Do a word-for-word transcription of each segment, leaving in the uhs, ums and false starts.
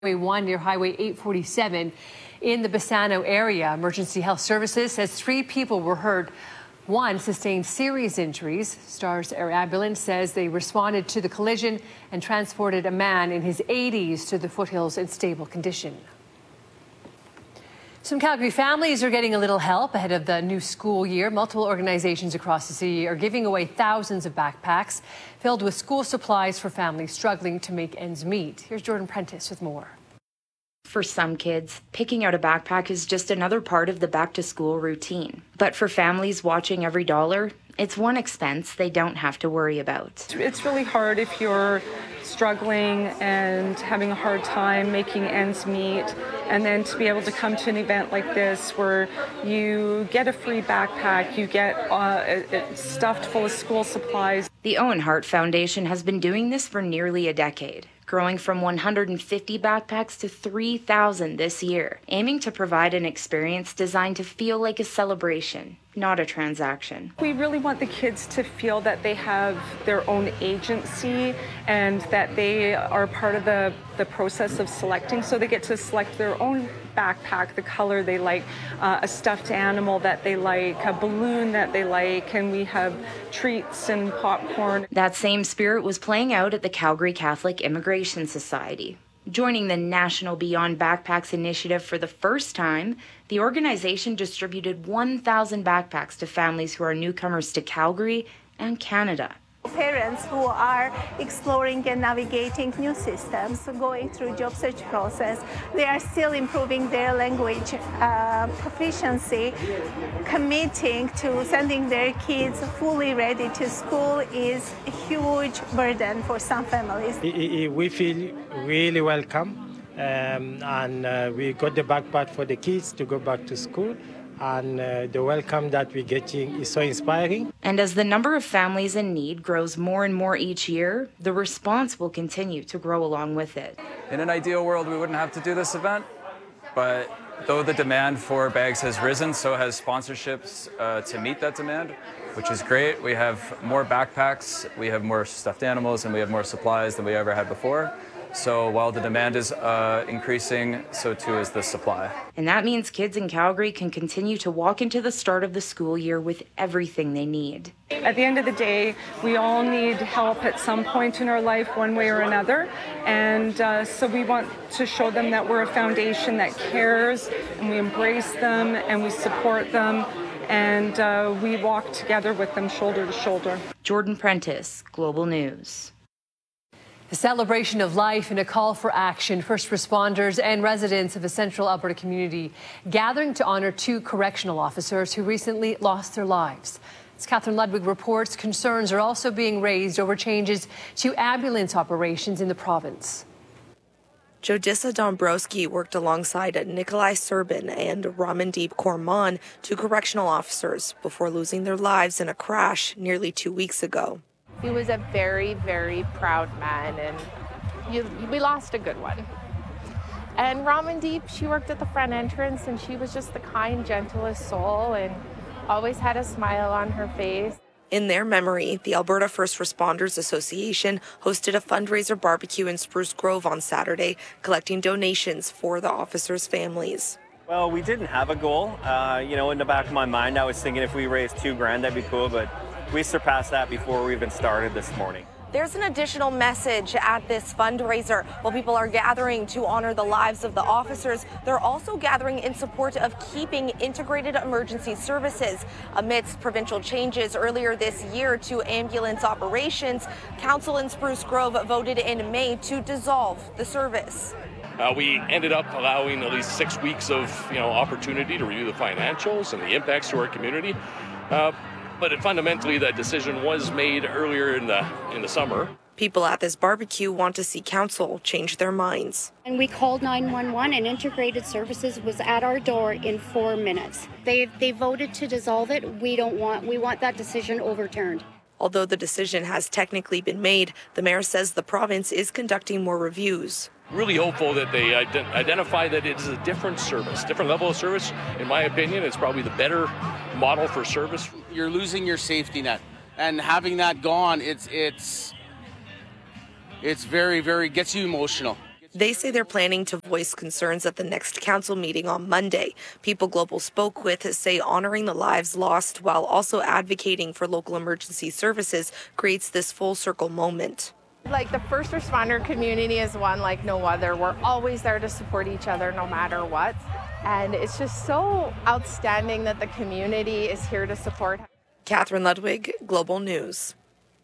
Highway one near Highway eight forty-seven in the Bassano area. Emergency Health Services says three people were hurt. One sustained serious injuries. Stars Air Ambulance says they responded to the collision and transported a man in his eighties to the foothills in stable condition. Some Calgary families are getting a little help ahead of the new school year. Multiple organizations across the city are giving away thousands of backpacks filled with school supplies for families struggling to make ends meet. Here's Jordan Prentice with more. For some kids, picking out a backpack is just another part of the back-to-school routine. But for families watching every dollar, it's one expense they don't have to worry about. It's really hard if you're struggling and having a hard time making ends meet, and then to be able to come to an event like this where you get a free backpack, you get uh, it, it stuffed full of school supplies. The Owen Hart Foundation has been doing this for nearly a decade, growing from one hundred fifty backpacks to three thousand this year, aiming to provide an experience designed to feel like a celebration, not a transaction. We really want the kids to feel that they have their own agency and that they are part of the, the process of selecting, so they get to select their own backpack, the color they like, uh, a stuffed animal that they like, a balloon that they like, and we have treats and popcorn. That same spirit was playing out at the Calgary Catholic Immigration Society. Joining the National Beyond Backpacks initiative for the first time, the organization distributed one thousand backpacks to families who are newcomers to Calgary and Canada. Parents who are exploring and navigating new systems, going through job search process, they are still improving their language uh, proficiency. Committing to sending their kids fully ready to school is a huge burden for some families. We feel really welcome, um, and uh, we got the backpack for the kids to go back to school. And uh, the welcome that we're getting is so inspiring. And as the number of families in need grows more and more each year, the response will continue to grow along with it. In an ideal world, we wouldn't have to do this event, but though the demand for bags has risen, so has sponsorships uh, to meet that demand, which is great. We have more backpacks, we have more stuffed animals, and we have more supplies than we ever had before. So while the demand is uh, increasing, so too is the supply. And that means kids in Calgary can continue to walk into the start of the school year with everything they need. At the end of the day, we all need help at some point in our life, one way or another. And uh, so we want to show them that we're a foundation that cares, and we embrace them, and we support them, and uh, we walk together with them shoulder to shoulder. Jordan Prentice, Global News. A celebration of life and a call for action. First responders and residents of a central Alberta community gathering to honor two correctional officers who recently lost their lives. As Catherine Ludwig reports, concerns are also being raised over changes to ambulance operations in the province. Jodissa Dombrowski worked alongside Nikolai Serbin and Ramandeep Korman, two correctional officers, before losing their lives in a crash nearly two weeks ago. He was a very, very proud man, and you, we lost a good one. And Ramandeep, she worked at the front entrance, and she was just the kind, gentlest soul and always had a smile on her face. In their memory, the Alberta First Responders Association hosted a fundraiser barbecue in Spruce Grove on Saturday, collecting donations for the officers' families. Well, we didn't have a goal. Uh, you know, in the back of my mind, I was thinking if we raised two grand, that'd be cool, but we surpassed that before we even started this morning. There's an additional message at this fundraiser. While people are gathering to honor the lives of the officers, they're also gathering in support of keeping integrated emergency services. Amidst provincial changes earlier this year to ambulance operations, Council in Spruce Grove voted in May to dissolve the service. Uh, we ended up allowing at least six weeks of you know opportunity to review the financials and the impacts to our community. Uh, But it, fundamentally, that decision was made earlier in the in the summer. People at this barbecue want to see council change their minds. And we called nine one one, and Integrated Services was at our door in four minutes. They they voted to dissolve it. We don't want. We want that decision overturned. Although the decision has technically been made, the mayor says the province is conducting more reviews. Really hopeful that they ident- identify that it is a different service, different level of service. In my opinion, it's probably the better model for service. You're losing your safety net, and having that gone, it's it's it's very, very gets you emotional. They say they're planning to voice concerns at the next council meeting on Monday. People Global spoke with say honoring the lives lost while also advocating for local emergency services creates this full circle moment. Like the first responder community is one like no other. We're always there to support each other no matter what. And it's just so outstanding that the community is here to support. Catherine Ludwig, Global News.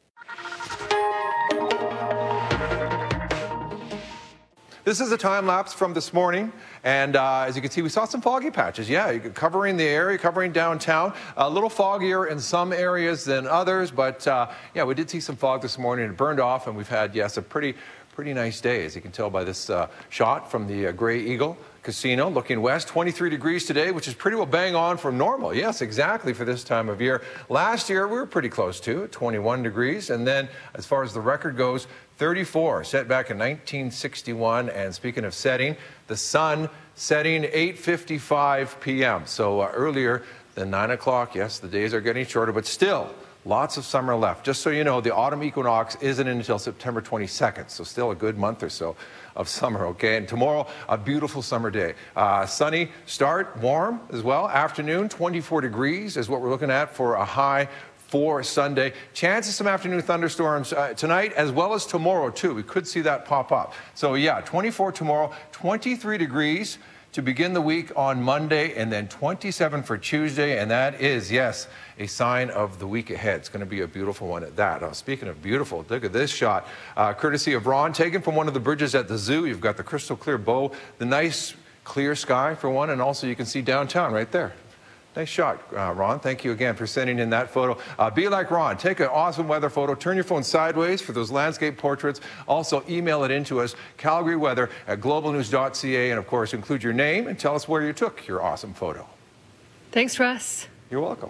This is a time lapse from this morning, and uh, as you can see, we saw some foggy patches. Yeah, covering the area, covering downtown. A little foggier in some areas than others, but uh, yeah, we did see some fog this morning. It burned off, and we've had, yes, a pretty, pretty nice day, as you can tell by this uh, shot from the uh, Grey Eagle Casino, looking west. twenty-three degrees today, which is pretty well bang on from normal. Yes, exactly for this time of year. Last year, we were pretty close to it, twenty-one degrees, and then as far as the record goes, thirty-four, set back in nineteen sixty-one. And speaking of setting, the sun setting eight fifty-five p m So uh, earlier than nine o'clock. Yes, the days are getting shorter, but still lots of summer left. Just so you know, the autumn equinox isn't until September twenty-second, so still a good month or so of summer, okay? And tomorrow, a beautiful summer day. Uh, sunny start, warm as well. Afternoon, twenty-four degrees is what we're looking at for a high for Sunday. Chance of some afternoon thunderstorms uh, tonight as well as tomorrow, too. We could see that pop up. So, yeah, twenty-four tomorrow, twenty-three degrees to begin the week on Monday, and then twenty-seven for Tuesday. And that is, yes, a sign of the week ahead. It's going to be a beautiful one at that. Oh, speaking of beautiful, look at this shot. Uh, courtesy of Ron, taken from one of the bridges at the zoo. You've got the crystal clear bow, the nice clear sky for one, and also you can see downtown right there. Nice shot, uh, Ron. Thank you again for sending in that photo. Uh, be like Ron. Take an awesome weather photo. Turn your phone sideways for those landscape portraits. Also, email it in to us, Calgary Weather at global news dot c a. And, of course, include your name and tell us where you took your awesome photo. Thanks, Russ. You're welcome.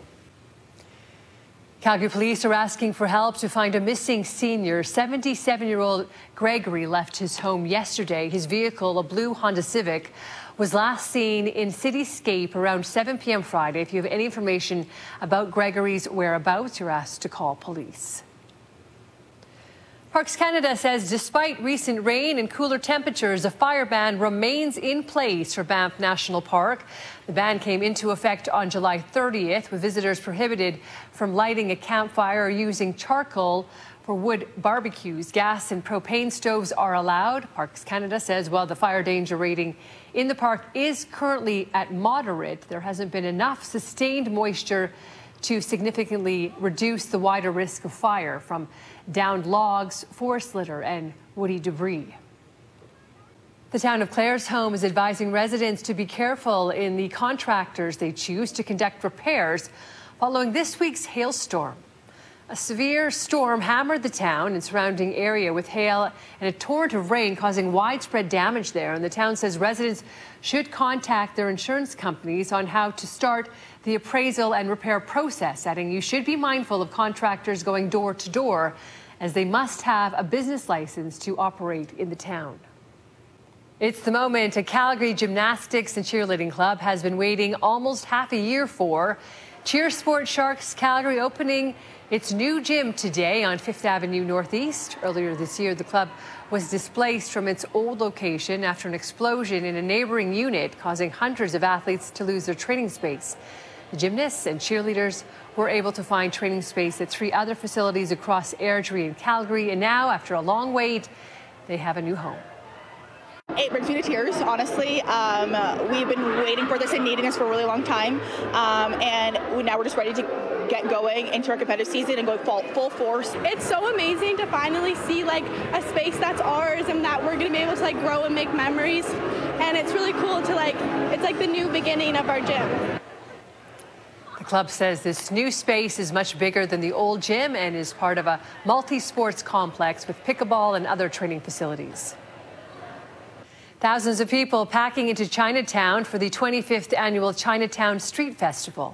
Calgary police are asking for help to find a missing senior. seventy-seven-year-old Gregory left his home yesterday. His vehicle, a blue Honda Civic, was last seen in Cityscape around seven p m Friday. If you have any information about Gregory's whereabouts, you're asked to call police. Parks Canada says despite recent rain and cooler temperatures, a fire ban remains in place for Banff National Park. The ban came into effect on July thirtieth, with visitors prohibited from lighting a campfire or using charcoal for wood barbecues. Gas and propane stoves are allowed. Parks Canada says while the fire danger rating in the park is currently at moderate, there hasn't been enough sustained moisture to significantly reduce the wider risk of fire from downed logs, forest litter, and woody debris. The town of Claresholm is advising residents to be careful in the contractors they choose to conduct repairs following this week's hailstorm. A severe storm hammered the town and surrounding area with hail and a torrent of rain causing widespread damage there. And the town says residents should contact their insurance companies on how to start the appraisal and repair process, adding you should be mindful of contractors going door to door as they must have a business license to operate in the town. It's the moment a Calgary Gymnastics and Cheerleading Club has been waiting almost half a year for. Cheer Sport Sharks Calgary opening its new gym today on Fifth Avenue Northeast. Earlier this year, the club was displaced from its old location after an explosion in a neighboring unit, causing hundreds of athletes to lose their training space. The gymnasts and cheerleaders were able to find training space at three other facilities across Airdrie and Calgary, and now, after a long wait, they have a new home. It brings me to tears, honestly. Um, we've been waiting for this and needing this for a really long time, um, and now we're just ready to get going into our competitive season and go full, full force. It's so amazing to finally see like a space that's ours and that we're going to be able to like grow and make memories, and it's really cool to like, it's like the new beginning of our gym. The club says this new space is much bigger than the old gym and is part of a multi-sports complex with pickleball and other training facilities. Thousands of people packing into Chinatown for the twenty-fifth annual Chinatown Street Festival.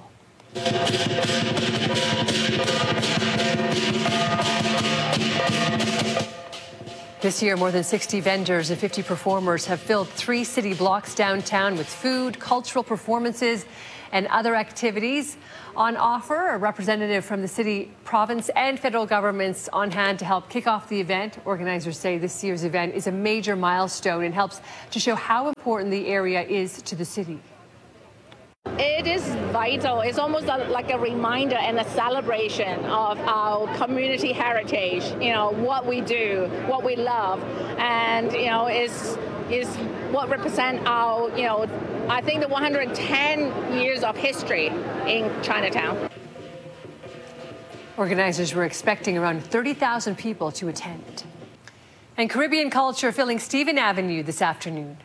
This year, more than sixty vendors and fifty performers have filled three city blocks downtown with food, cultural performances, and other activities. On offer, a representative from the city, province, and federal governments on hand to help kick off the event. Organizers say this year's event is a major milestone and helps to show how important the area is to the city. It is vital. It's almost a, like a reminder and a celebration of our community heritage, you know, what we do, what we love, and, you know, is is what represent our, you know, I think the one hundred ten years of history in Chinatown. Organizers were expecting around thirty thousand people to attend. And Caribbean culture filling Stephen Avenue this afternoon.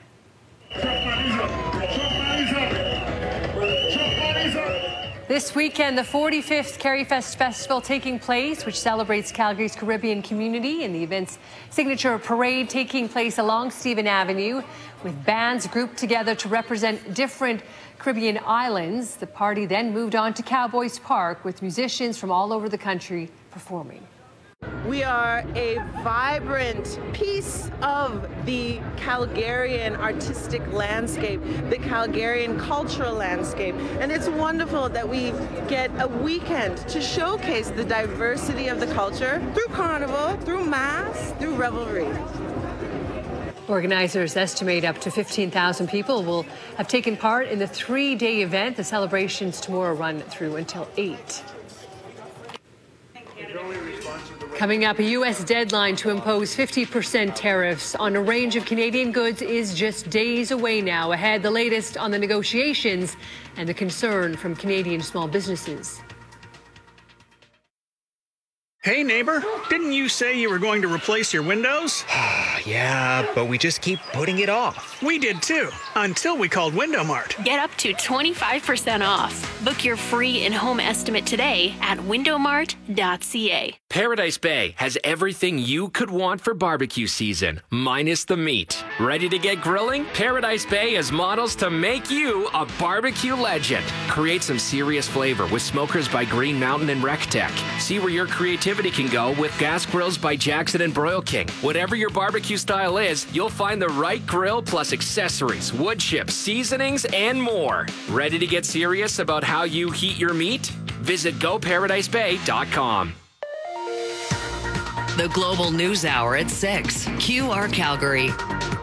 This weekend, the forty-fifth CarrieFest Festival taking place, which celebrates Calgary's Caribbean community, and the event's signature parade taking place along Stephen Avenue, with bands grouped together to represent different Caribbean islands. The party then moved on to Cowboys Park, with musicians from all over the country performing. We are a vibrant piece of the Calgarian artistic landscape, the Calgarian cultural landscape, and it's wonderful that we get a weekend to showcase the diversity of the culture through carnival, through mass, through revelry. Organizers estimate up to fifteen thousand people will have taken part in the three-day event. The celebrations tomorrow run through until eight. Coming up, a U S deadline to impose fifty percent tariffs on a range of Canadian goods is just days away now. Ahead, the latest on the negotiations and the concern from Canadian small businesses. Hey neighbor, didn't you say you were going to replace your windows? Yeah, but we just keep putting it off. We did too, until we called Window Mart. Get up to twenty-five percent off. Book your free in-home estimate today at window mart dot c a. Paradise Bay has everything you could want for barbecue season, minus the meat. Ready to get grilling? Paradise Bay has models to make you a barbecue legend. Create some serious flavor with smokers by Green Mountain and RecTech. See where your creativity can go with gas grills by Jackson and Broil King. Whatever your barbecue style is, you'll find the right grill plus accessories, wood chips, seasonings, and more. Ready to get serious about how you heat your meat? Visit go paradise bay dot com. The Global News Hour at six. Q R Calgary.